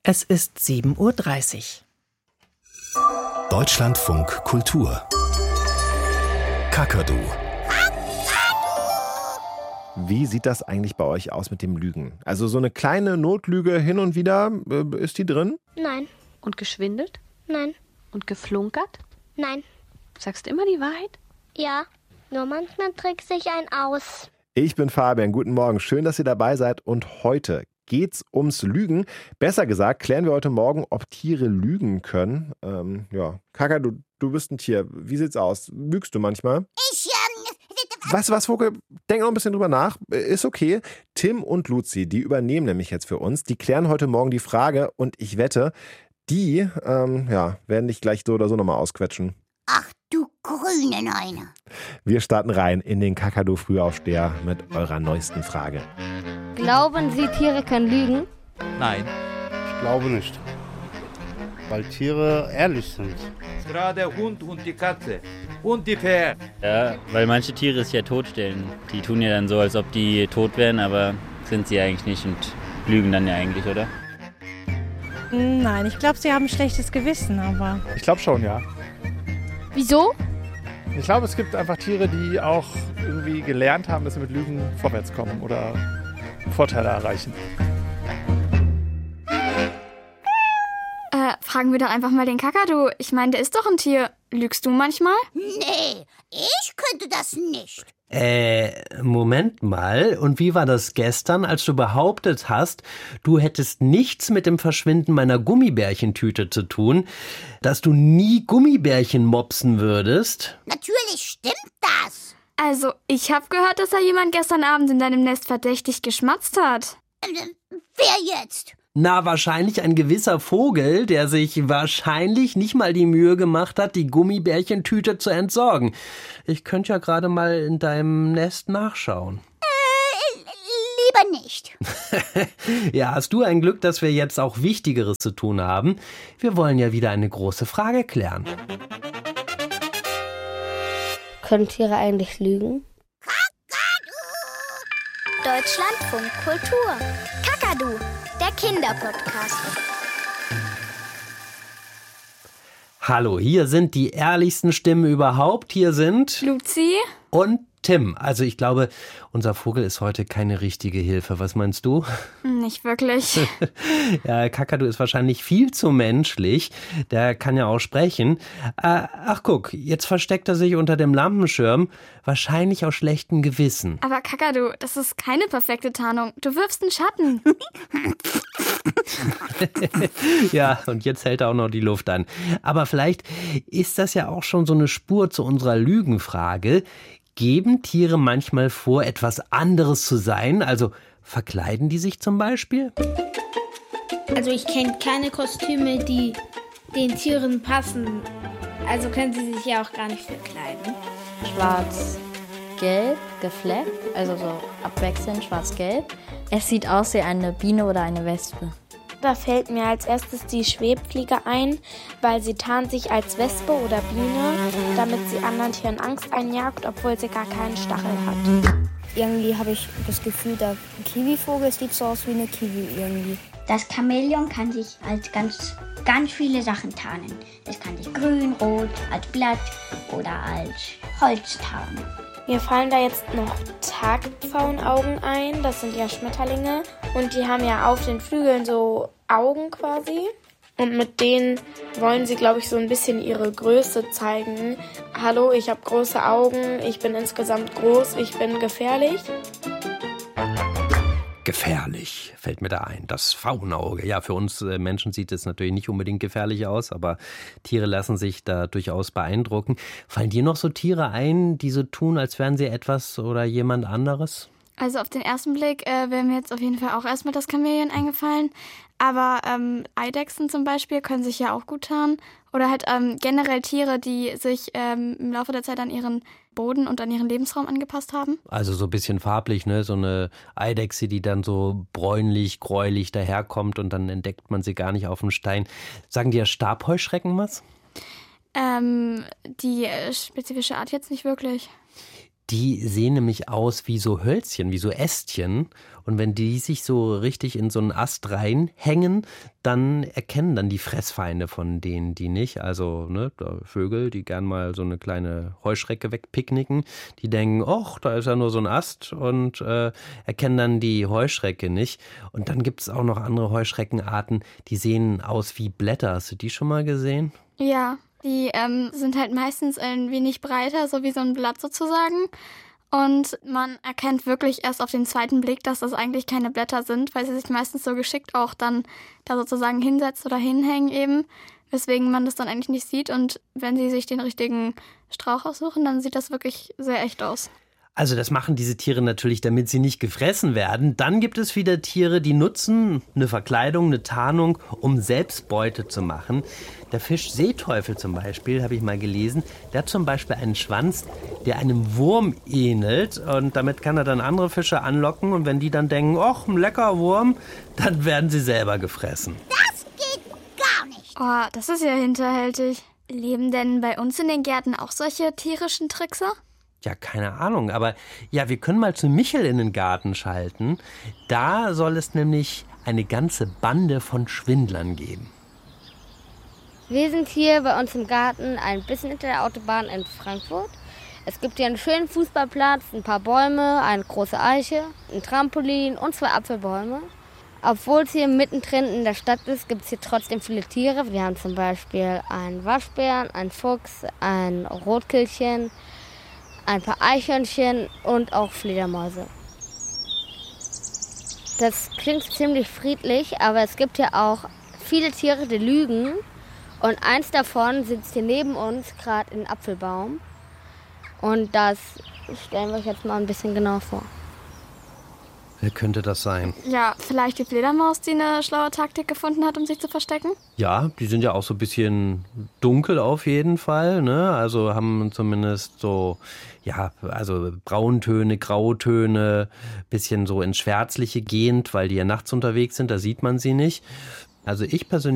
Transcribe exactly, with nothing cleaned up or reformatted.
Es ist sieben Uhr dreißig. Deutschlandfunk Kultur. Kakadu. Wie sieht das eigentlich bei euch aus mit dem Lügen? Also so eine kleine Notlüge hin und wieder, äh, ist die drin? Nein. Und geschwindelt? Nein. Und geflunkert? Nein. Sagst du immer die Wahrheit? Ja, nur manchmal trickst sich ein aus. Ich bin Fabian, guten Morgen, schön, dass ihr dabei seid und heute geht's ums Lügen. Besser gesagt, klären wir heute Morgen, ob Tiere lügen können. Ähm, ja, Kaka, du, du bist ein Tier. Wie sieht's aus? Lügst du manchmal? Ich, ähm... Weißt du was, Vogel? Denk noch ein bisschen drüber nach. Ist okay. Tim und Luzi, die übernehmen nämlich jetzt für uns. Die klären heute Morgen die Frage und ich wette, die ähm, ja, werden dich gleich so oder so nochmal ausquetschen. Ach du grüne Neune. Wir starten rein in den Kakadu-Frühaufsteher mit eurer neuesten Frage. Glauben Sie, Tiere können lügen? Nein. Ich glaube nicht. Weil Tiere ehrlich sind. Gerade der Hund und die Katze und die Pferd. Ja, weil manche Tiere sich ja totstellen. Die tun ja dann so, als ob die tot wären, aber sind sie eigentlich nicht und lügen dann ja eigentlich, oder? Nein, ich glaube, sie haben ein schlechtes Gewissen, aber... Ich glaube schon, ja. Wieso? Ich glaube, es gibt einfach Tiere, die auch irgendwie gelernt haben, dass sie mit Lügen vorwärts kommen oder Vorteile erreichen. Äh, fragen wir doch einfach mal den Kakadu. Ich meine, der ist doch ein Tier. Lügst du manchmal? Nee, ich könnte das nicht. Äh, Moment mal. Und wie war das gestern, als du behauptet hast, du hättest nichts mit dem Verschwinden meiner Gummibärchentüte zu tun, dass du nie Gummibärchen mopsen würdest? Natürlich stimmt das. Also, ich habe gehört, dass da jemand gestern Abend in deinem Nest verdächtig geschmatzt hat. Äh, wer jetzt? Na, wahrscheinlich ein gewisser Vogel, der sich wahrscheinlich nicht mal die Mühe gemacht hat, die Gummibärchentüte zu entsorgen. Ich könnte ja gerade mal in deinem Nest nachschauen. Äh, lieber nicht. Ja, hast du ein Glück, dass wir jetzt auch Wichtigeres zu tun haben. Wir wollen ja wieder eine große Frage klären. Können Tiere eigentlich lügen? Deutschlandfunk Kultur. Kakadu, der Kinderpodcast. Hallo, hier sind die ehrlichsten Stimmen überhaupt. Hier sind Luzi und Tim. Also ich glaube, unser Vogel ist heute keine richtige Hilfe. Was meinst du? Nicht wirklich. Ja, Kakadu ist wahrscheinlich viel zu menschlich. Der kann ja auch sprechen. Äh, ach guck, jetzt versteckt er sich unter dem Lampenschirm. Wahrscheinlich aus schlechtem Gewissen. Aber Kakadu, das ist keine perfekte Tarnung. Du wirfst einen Schatten. Ja, und jetzt hält er auch noch die Luft an. Aber vielleicht ist das ja auch schon so eine Spur zu unserer Lügenfrage. Geben Tiere manchmal vor, etwas anderes zu sein? Also verkleiden die sich zum Beispiel? Also ich kenne keine Kostüme, die den Tieren passen. Also können sie sich ja auch gar nicht verkleiden. Schwarz-gelb, gefleckt, also so abwechselnd schwarz-gelb. Es sieht aus wie eine Biene oder eine Wespe. Da fällt mir als erstes die Schwebfliege ein, weil sie tarnt sich als Wespe oder Biene, damit sie anderen Tieren Angst einjagt, obwohl sie gar keinen Stachel hat. Irgendwie habe ich das Gefühl, der Kiwivogel sieht so aus wie eine Kiwi irgendwie. Das Chamäleon kann sich als ganz, ganz viele Sachen tarnen. Es kann sich grün, rot, als Blatt oder als Holz tarnen. Mir fallen da jetzt noch Tagpfauenaugen ein, das sind ja Schmetterlinge. Und die haben ja auf den Flügeln so Augen quasi. Und mit denen wollen sie, glaube ich, so ein bisschen ihre Größe zeigen. Hallo, ich habe große Augen, ich bin insgesamt groß, ich bin gefährlich. Gefährlich, fällt mir da ein. Das Faunauge. Ja, für uns Menschen sieht es natürlich nicht unbedingt gefährlich aus, aber Tiere lassen sich da durchaus beeindrucken. Fallen dir noch so Tiere ein, die so tun, als wären sie etwas oder jemand anderes? Also auf den ersten Blick äh, wäre mir jetzt auf jeden Fall auch erstmal das Chamäleon eingefallen. Aber ähm, Eidechsen zum Beispiel können sich ja auch gut tarnen. Oder halt ähm, generell Tiere, die sich ähm, im Laufe der Zeit an ihren Boden und an ihren Lebensraum angepasst haben. Also so ein bisschen farblich, ne? So eine Eidechse, die dann so bräunlich, gräulich daherkommt und dann entdeckt man sie gar nicht auf dem Stein. Sagen dir Stabheuschrecken was? Ähm, die spezifische Art jetzt nicht wirklich. Die sehen nämlich aus wie so Hölzchen, wie so Ästchen. Und wenn die sich so richtig in so einen Ast reinhängen, dann erkennen dann die Fressfeinde von denen die nicht. Also ne, Vögel, die gern mal so eine kleine Heuschrecke wegpicknicken, die denken, ach, da ist ja nur so ein Ast und äh, erkennen dann die Heuschrecke nicht. Und dann gibt es auch noch andere Heuschreckenarten, die sehen aus wie Blätter. Hast du die schon mal gesehen? Ja, die ähm, sind halt meistens ein wenig breiter, so wie so ein Blatt sozusagen. Und man erkennt wirklich erst auf den zweiten Blick, dass das eigentlich keine Blätter sind, weil sie sich meistens so geschickt auch dann da sozusagen hinsetzt oder hinhängen eben, weswegen man das dann eigentlich nicht sieht. Und wenn sie sich den richtigen Strauch aussuchen, dann sieht das wirklich sehr echt aus. Also das machen diese Tiere natürlich, damit sie nicht gefressen werden. Dann gibt es wieder Tiere, die nutzen eine Verkleidung, eine Tarnung, um Selbstbeute zu machen. Der Fisch Seeteufel zum Beispiel, habe ich mal gelesen, der hat zum Beispiel einen Schwanz, der einem Wurm ähnelt. Und damit kann er dann andere Fische anlocken. Und wenn die dann denken, ach, ein lecker Wurm, dann werden sie selber gefressen. Das geht gar nicht. Oh, das ist ja hinterhältig. Leben denn bei uns in den Gärten auch solche tierischen Trickser? Ja, keine Ahnung, aber ja, wir können mal zu Michel in den Garten schalten. Da soll es nämlich eine ganze Bande von Schwindlern geben. Wir sind hier bei uns im Garten ein bisschen hinter der Autobahn in Frankfurt. Es gibt hier einen schönen Fußballplatz, ein paar Bäume, eine große Eiche, ein Trampolin und zwei Apfelbäume. Obwohl es hier mittendrin in der Stadt ist, gibt es hier trotzdem viele Tiere. Wir haben zum Beispiel einen Waschbären, einen Fuchs, ein Rotkehlchen, ein paar Eichhörnchen und auch Fledermäuse. Das klingt ziemlich friedlich, aber es gibt hier auch viele Tiere, die lügen. Und eins davon sitzt hier neben uns, gerade in Apfelbaum. Und das stellen wir euch jetzt mal ein bisschen genau vor. Wer könnte das sein? Ja, vielleicht die Fledermaus, die eine schlaue Taktik gefunden hat, um sich zu verstecken? Ja, die sind ja auch so ein bisschen dunkel auf jeden Fall, ne? Also haben zumindest so, ja, also Brauntöne, Grautöne, bisschen so ins Schwärzliche gehend, weil die ja nachts unterwegs sind, da sieht man sie nicht. Also ich persönlich